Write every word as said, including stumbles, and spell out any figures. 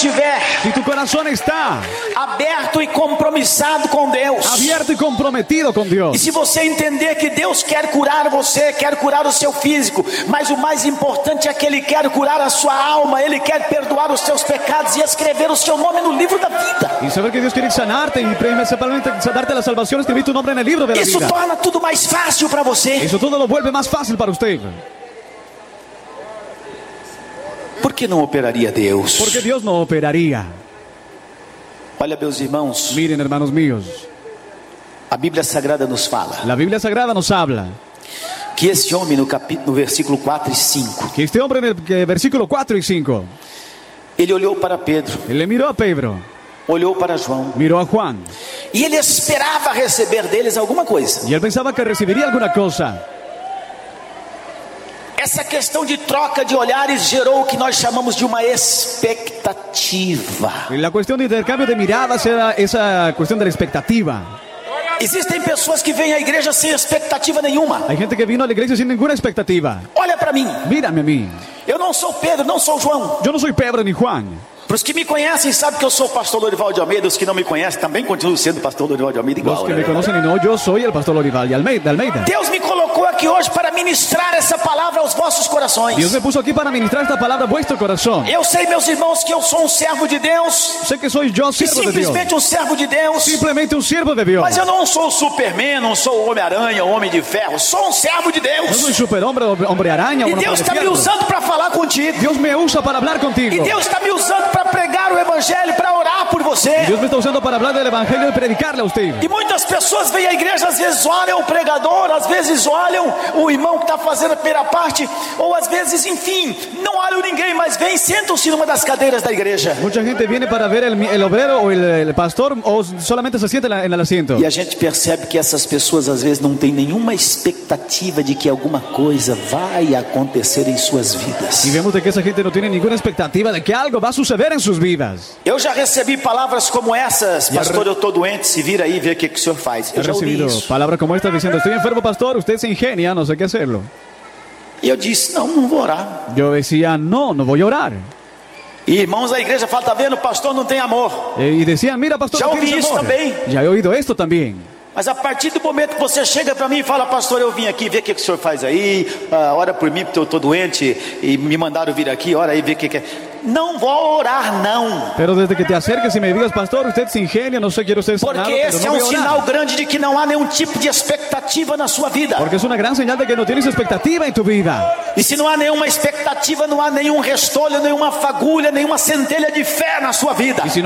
tiver si tu corazón está aberto e compromissado com Deus, abierto y comprometido con e Dios, se você entender que Deus quer curar você, quer curar o seu físico, mas o mais importante é que Ele quer curar a sua alma, Ele quer perdoar os seus pecados e escrever o seu nome no livro da vida. y saber que Dios quiere sanarte y principalmente darte la salvación, escribir tu nombre en el libro de la Isso vida. torna tudo mais fácil para você. Eso todo lo vuelve más fácil para usted. Por que não operaria Deus? Porque Dios no operaría. Olha, meus irmãos, Miren, hermanos míos, a Bíblia Sagrada nos fala la Biblia Sagrada nos habla que esse homem no, capítulo, no versículo quatro e cinco, que este hombre en el que versículo cuatro y cinco, ele olhou para Pedro, él le miró a Pedro, olhou para João, miró a Juan, e ele esperava receber deles alguma coisa. y él pensaba que recibiría alguna cosa. Essa questão de troca de olhares gerou o que nós chamamos de uma expectativa. Y la cuestión de intercambio de miradas era esa cuestión de la expectativa. Existem pessoas que vêm à igreja sem expectativa nenhuma. Hay gente que vino a la iglesia sin ninguna expectativa. Olha para mim, Mírame a mí. eu não sou Pedro, não sou João. Yo no soy Pedro ni Juan. Para os que me conhecem, sabem que eu sou o pastor Lorival de Almeida. Os que não me conhecem, também continuo sendo o pastor Lorival de Almeida Los igual. que né? me conocen y no, yo soy el pastor Lorival de Almeida. de Almeida. Deus me colocou aqui hoje para ministrar essa palavra aos vossos corações. Dios me puso aquí para ministrar esta palabra a vuestro corazón. Eu sei, meus irmãos, que eu sou um servo de Deus, Sé que soy yo e siervo de Dios. simplesmente um servo de Deus. Simplemente un siervo de Dios. Mas eu não sou o Superman, não sou o Homem-Aranha, o Homem de Ferro. Sou um servo de No Deus. soy superhombre, hombre araña, E o hombre Deus de está me fierro. usando para falar contigo. Dios me usa para hablar E contigo. Deus está me usando para pregar o Evangelho, para orar por você. Dios me está usando para hablar del evangelio y predicarle a usted. E muitas pessoas vêm à igreja, às vezes olham o pregador, às vezes olham o irmão que está fazendo a primeira parte, ou às vezes, enfim, não olham ninguém, mas vêm e sentam-se numa das cadeiras da igreja. Mucha gente viene para ver el, el obrero o el, el pastor o solamente se sienta en, la- en el asiento. E a gente percebe que essas pessoas às vezes não têm nenhuma expectativa de que alguma coisa vai acontecer em suas vidas. Y vemos de que esa gente no tiene ninguna expectativa de que algo va a suceder en sus vidas. Eu já recebi palavras como essas: pastor, eu estou doente, se vira aí e vê o que, que o senhor faz. He Eu já ouvi recibido isso. palabras como esta diciendo, estoy enfermo, pastor, usted se ingenia, no sé qué hacerlo. E eu disse: não, não vou orar. Yo decía, no, no voy a orar. E irmãos da igreja falam: tá vendo, pastor não tem amor. Eh, Y decían, mira, pastor, Ya no oí tienes eso amor. también. Ya he oído esto también. Mas a partir do momento que você chega para mim e fala: pastor, eu vim aqui ver o que, que o senhor faz aí, ah, ora por mim porque eu estou doente e me mandaram vir aqui, ora aí ver o que, que é. Não vou orar, não. Pero desde que te acerques y me digas, pastor, usted se ingenia, no sé, quiero ser sanado, Porque pero esse é no um voy a orar. sinal grande de que não há nenhum tipo de expectativa na sua vida. Porque es una gran señal de que no tienes expectativa en tu vida. E se não há nenhuma expectativa, não há nenhum restolho, nenhuma fagulha, nenhuma centelha de fé na sua vida. Y si no